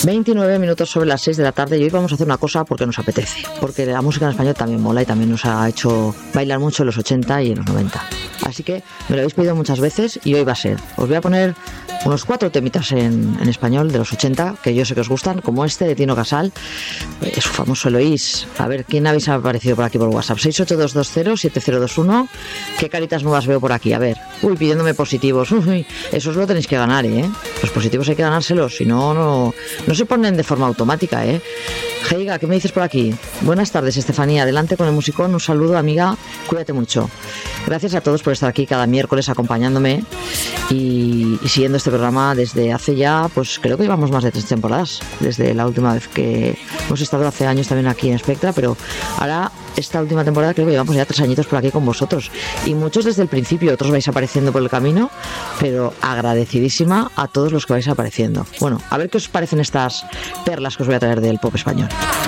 29 minutos sobre las 6 de la tarde, y hoy vamos a hacer una cosa porque nos apetece, porque la música en español también mola y también nos ha hecho bailar mucho en los 80 y en los 90. Así que me lo habéis pedido muchas veces y hoy va a ser. Os voy a poner unos 4 temitas en español de los 80 que yo sé que os gustan, como este de Tino Casal, su famoso Eloís. A ver, ¿quién habéis aparecido por aquí por WhatsApp? 682207021. ¿Qué caritas nuevas veo por aquí? A ver, pidiéndome positivos. Esos lo tenéis que ganar, ¿eh? Los positivos hay que ganárselos, si no, no se ponen de forma automática, ¿eh? Heiga, ¿qué me dices por aquí? Buenas tardes, Estefanía. Adelante con el musicón. Un saludo, amiga. Cuídate mucho. Gracias a todos por estar aquí cada miércoles acompañándome y siguiendo este programa desde hace ya, pues creo que llevamos más de 3 temporadas, desde la última vez que hemos estado hace años también aquí en Spectra, pero ahora esta última temporada creo que llevamos ya 3 añitos por aquí con vosotros, y muchos desde el principio, otros vais apareciendo por el camino, pero agradecidísima a todos los que vais apareciendo. Bueno, a ver qué os parecen estas perlas que os voy a traer del pop español.